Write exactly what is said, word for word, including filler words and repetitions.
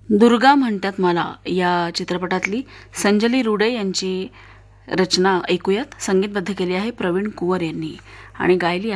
दुर्गा म्हणतात मला या चित्रपटातली संजली रुडे यांची रचना ऐकूयात. संगीतबद्ध केली आहे प्रवीण कुवर यांनी आणि गायली